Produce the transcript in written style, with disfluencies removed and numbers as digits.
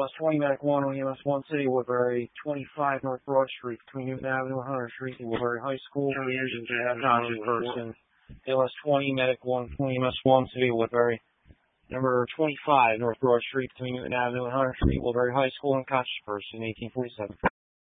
ALS 20 Medic 1 on EMS 1 City, Woodbury, 25 North Broad Street, between Newton Avenue and Hunter Street, Woodbury High School. Conscious person. ALS 20 Medic 1 on EMS 1 City, Woodbury. Number 25 North Broad Street, between Newton Avenue and Hunter Street, Woodbury High School. Unconscious person, 1847.